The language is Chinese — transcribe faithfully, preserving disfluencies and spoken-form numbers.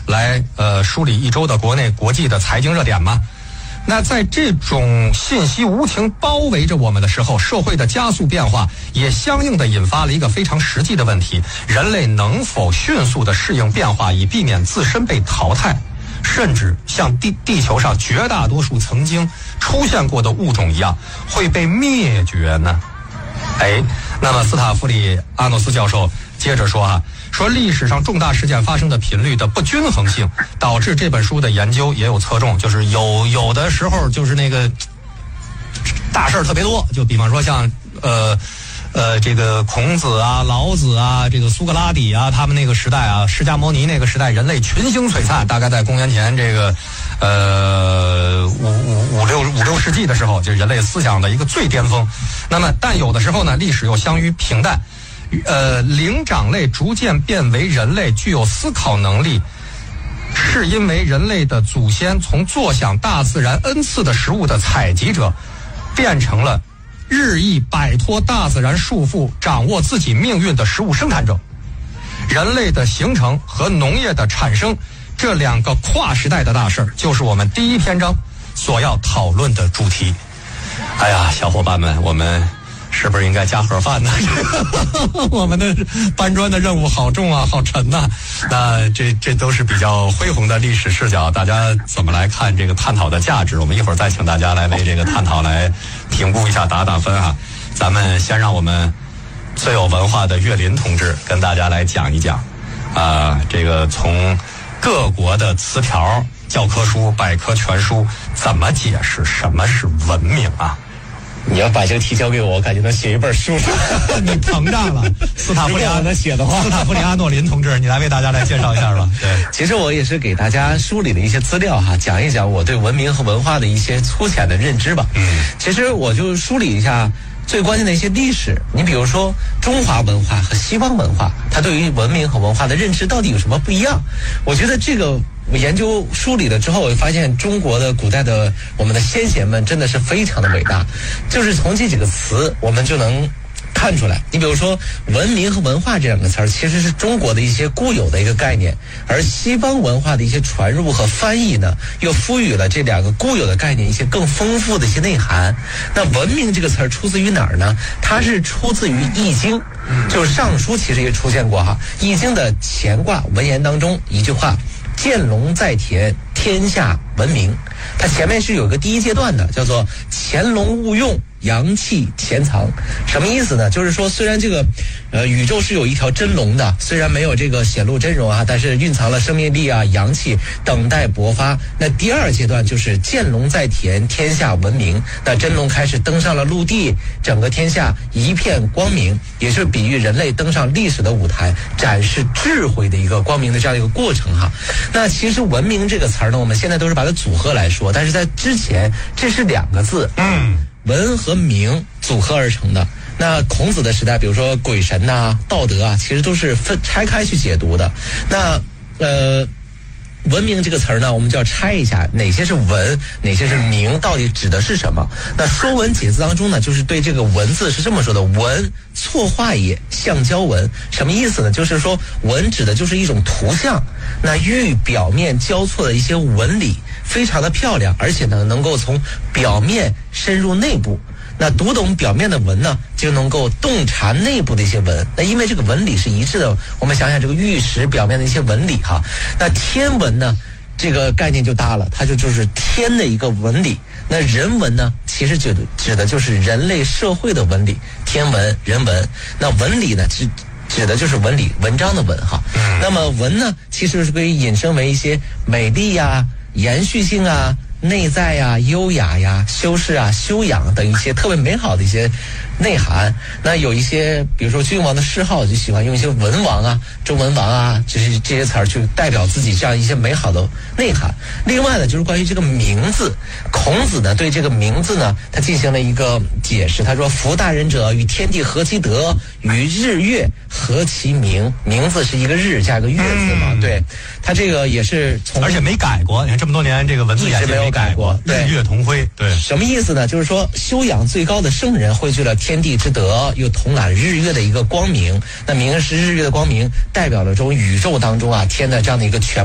来呃梳理一周的国内国际的财经热点嘛。那在这种信息无情包围着我们的时候，社会的加速变化也相应的引发了一个非常实际的问题：人类能否迅速的适应变化，以避免自身被淘汰，甚至像地地球上绝大多数曾经出现过的物种一样，会被灭绝呢？哎，那么斯塔夫里阿诺斯教授接着说啊，说历史上重大事件发生的频率的不均衡性，导致这本书的研究也有侧重，就是有有的时候就是那个大事儿特别多，就比方说像呃呃这个孔子啊、老子啊、这个苏格拉底啊，他们那个时代啊，释迦牟尼那个时代，人类群星璀璨，大概在公元前这个呃五五五六五六世纪的时候，就是人类思想的一个最巅峰。那么，但有的时候呢，历史又相于平淡。呃，灵长类逐渐变为人类具有思考能力，是因为人类的祖先从坐享大自然恩赐的食物的采集者，变成了日益摆脱大自然束缚、掌握自己命运的食物生产者。人类的形成和农业的产生，这两个跨时代的大事儿，就是我们第一篇章所要讨论的主题。哎呀，小伙伴们，我们是不是应该加盒饭呢？我们的搬砖的任务好重啊，好沉呐、啊。那这这都是比较恢宏的历史视角，大家怎么来看这个探讨的价值？我们一会儿再请大家来为这个探讨来评估一下，打打分啊。咱们先让我们最有文化的岳林同志跟大家来讲一讲啊、呃，这个从各国的词条、教科书、百科全书怎么解释什么是文明啊？ 你要把这个题交给我，我感觉能写一本书。 你膨胀了，斯塔夫里阿能写的话， 斯塔夫里阿诺林同志，你来为大家来介绍一下吧。对， 其实我也是给大家梳理了一些资料哈，讲一讲我对文明和文化的一些粗浅的认知吧。嗯，其实我就梳理一下最关键的一些历史。你比如说中华文化和西方文化，它对于文明和文化的认知到底有什么不一样？我觉得这个我研究梳理了之后，我发现中国的古代的我们的先贤们真的是非常的伟大，就是从这几个词我们就能看出来。你比如说文明和文化这两个词儿，其实是中国的一些固有的一个概念，而西方文化的一些传入和翻译呢，又赋予了这两个固有的概念一些更丰富的一些内涵。那文明这个词儿出自于哪儿呢？它是出自于易经，就是尚书其实也出现过哈，易经的乾卦文言当中一句话，见龙在田，天下文明。它前面是有个第一阶段的，叫做潜龙勿用，阳气潜藏。什么意思呢？就是说虽然这个呃宇宙是有一条真龙的，虽然没有这个显露真容啊，但是蕴藏了生命力啊、阳气，等待勃发。那第二阶段就是见龙在田，天下文明。那真龙开始登上了陆地，整个天下一片光明，也是比喻人类登上历史的舞台，展示智慧的一个光明的这样一个过程哈。那其实文明这个词儿呢，我们现在都是把它组合来说，但是在之前这是两个字，嗯，文和明组合而成的。那孔子的时代，比如说鬼神呐、啊、道德啊，其实都是分拆开去解读的。那呃文明这个词儿呢，我们就要拆一下，哪些是文，哪些是明，到底指的是什么？那《说文解字》当中呢，就是对这个文字是这么说的：文，错画也，象交文。什么意思呢？就是说文指的就是一种图像，那寓表面交错的一些纹理，非常的漂亮，而且呢能够从表面深入内部。那读懂表面的文呢，就能够洞察内部的一些文。那因为这个纹理是一致的，我们想想这个玉石表面的一些纹理哈。那天文呢，这个概念就大了，它就就是天的一个纹理。那人文呢，其实指的指的就是人类社会的纹理，天文、人文。那纹理呢，指指的就是纹理，文章的文哈。嗯、那么文呢，其实是可以引申为一些美丽呀、延续性啊、内在呀、优雅呀、修饰啊、修养等一些特别美好的一些内涵。那有一些比如说君王的谥号，就喜欢用一些文王啊、周文王啊，这些这些词儿去代表自己这样一些美好的内涵。另外呢，就是关于这个名字，孔子呢对这个名字呢，他进行了一个解释。他说：“夫大人者，与天地合其德，与日月合其名。”名字是一个日加一个月字嘛，嗯、对，他这个也是从而且没改过。你看这么多年，这个文字也没有改过， 日月同辉。对， 什么意思呢？就是说修养最高的圣人汇聚了天地之德，又统揽日月的一个光明。那明是日月的光明，代表了这种宇宙当中啊天的这样的一个全